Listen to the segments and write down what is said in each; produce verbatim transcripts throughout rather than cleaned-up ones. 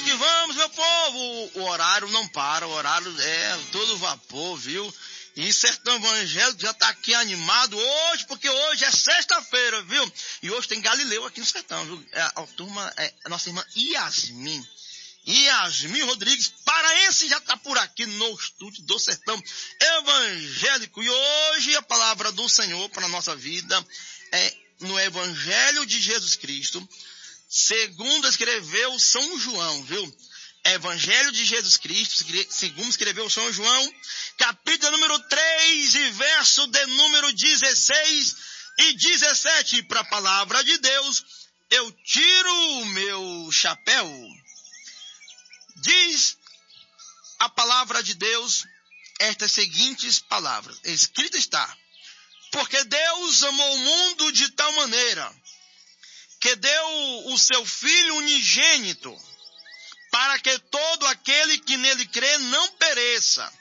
que vamos, meu povo. O horário não para, o horário é todo vapor, viu? E Sertão Evangélico já está aqui animado hoje, porque hoje é sexta-feira, viu? E hoje tem Galileu aqui no Sertão, viu? É, a turma, é a nossa irmã Yasmin. Yasmin Rodrigues, paraense, já está por aqui no estúdio do Sertão Evangélico. E hoje a palavra do Senhor para a nossa vida é no Evangelho de Jesus Cristo, segundo escreveu São João, viu? Evangelho de Jesus Cristo, segundo escreveu São João, capítulo número três e verso de número dezesseis e dezessete. Para a palavra de Deus, eu tiro o meu chapéu. Diz a palavra de Deus estas seguintes palavras. Escrito está: porque Deus amou o mundo de tal maneira que deu o seu Filho unigênito, para que todo aquele que nele crê não pereça,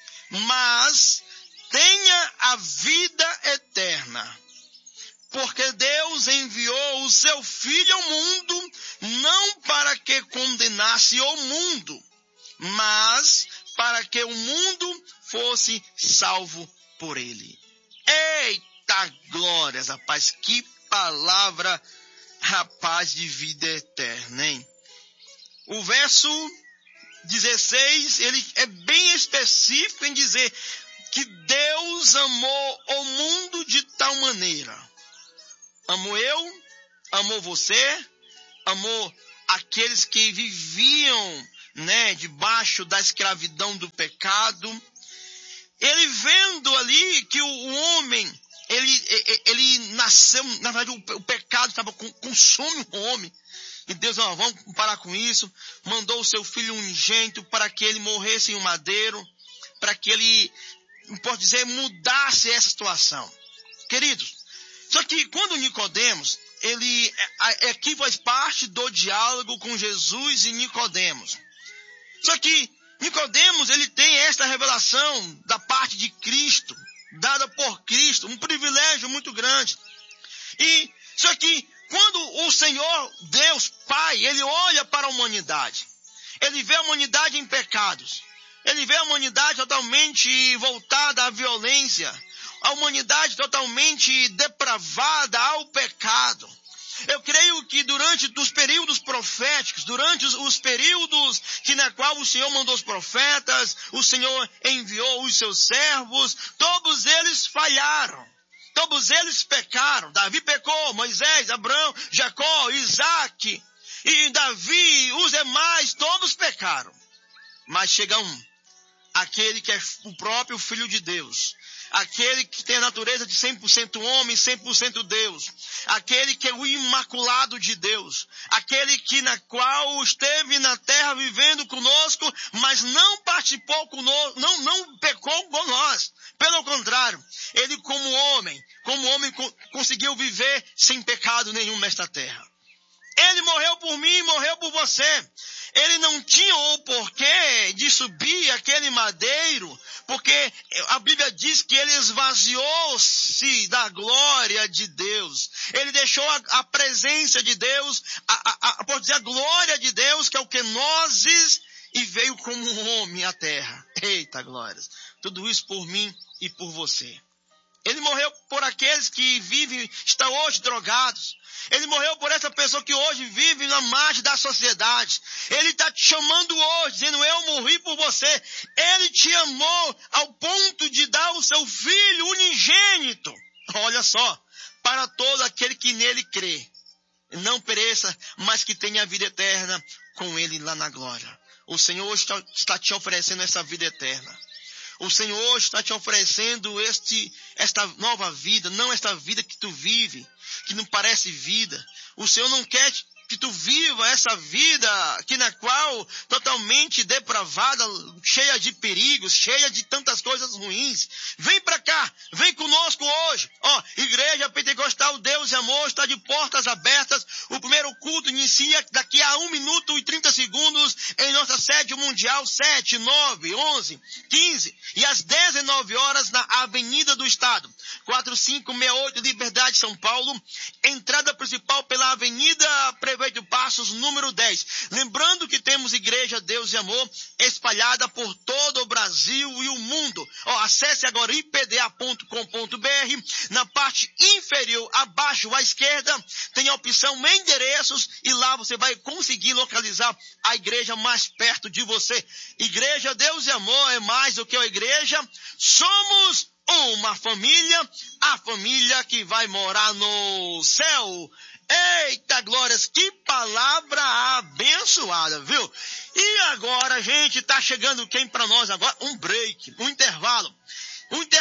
mas tenha a vida eterna. Porque Deus enviou o seu Filho ao mundo, não para que condenasse o mundo, mas para que o mundo fosse salvo por ele. Eita glórias, rapaz, que palavra, rapaz, de vida eterna, hein? O verso dezesseis, ele é bem específico em dizer que Deus amou o mundo de tal maneira. Amou eu, amou você, amou aqueles que viviam, né, debaixo da escravidão do pecado. Ele vendo ali que o homem, ele, ele nasceu, na verdade o, o pecado estava consome o homem. E Deus, ó, vamos parar com isso, mandou o seu Filho unigênito para que ele morresse em um madeiro, para que ele, pode dizer, mudasse essa situação. Queridos, só que quando Nicodemos, ele, aqui faz parte do diálogo com Jesus e Nicodemos. Só que Nicodemos, ele tem esta revelação da parte de Cristo, dada por Cristo, um privilégio muito grande. E, só que, quando o Senhor, Deus Pai, ele olha para a humanidade, ele vê a humanidade em pecados, ele vê a humanidade totalmente voltada à violência, a humanidade totalmente depravada ao pecado. Eu creio que durante os períodos proféticos, durante os, os períodos que na qual o Senhor mandou os profetas, o Senhor enviou os seus servos, todos eles falharam. Todos eles pecaram. Davi pecou, Moisés, Abraão, Jacó, Isaac e Davi, os demais, todos pecaram. Mas chega um, aquele que é o próprio Filho de Deus, aquele que tem a natureza de cem por cento homem, cem por cento Deus, aquele que é o imaculado de Deus, aquele que na qual esteve na terra vivendo conosco, mas não participou conosco, não, não pecou com nós. Pelo contrário, ele como homem, como homem conseguiu viver sem pecado nenhum nesta terra. Ele morreu por mim e morreu por você. Ele não tinha o porquê de subir aquele madeiro, porque a Bíblia diz que ele esvaziou-se da glória de Deus. Ele deixou a, a presença de Deus, a, a, a, pode dizer, a glória de Deus, que é o que nós, e veio como um homem à terra. Eita glórias! Tudo isso por mim e por você. Ele morreu por aqueles que vivem, estão hoje drogados. Ele morreu por essa pessoa que hoje vive na margem da sociedade. Ele está te chamando hoje, dizendo, eu morri por você. Ele te amou ao ponto de dar o seu Filho unigênito. Olha só, para todo aquele que nele crê. Não pereça, mas que tenha a vida eterna com ele lá na glória. O Senhor hoje está te oferecendo essa vida eterna. O Senhor hoje está te oferecendo este, esta nova vida, não esta vida que tu vive, que não parece vida. O Senhor não quer que tu viva essa vida que na qual totalmente depravada, cheia de perigos, cheia de tantas coisas ruins. Vem para cá, vem conosco hoje. Ó, Igreja Pentecostal Deus e Amor está de portas abertas. O primeiro culto inicia daqui a um minuto e trinta segundos. em nossa sede mundial, sete, nove, onze, quinze e às dezenove horas na Avenida do Estado, quatro cinco seis oito, Liberdade, São Paulo, entrada principal pela Avenida Prefeito Passos, número dez. Lembrando que temos Igreja Deus e Amor espalhada por todo o Brasil e o mundo. Ó, acesse agora i p d a ponto com ponto b r. Na parte inferior, abaixo à esquerda, tem a opção endereços e lá você vai conseguir localizar a igreja mais perto de você. Igreja Deus e Amor é mais do que a igreja. Somos uma família, a família que vai morar no céu. Eita glórias, que palavra abençoada, viu? E agora, gente, tá chegando quem para nós agora? Um break, um intervalo. Um intervalo.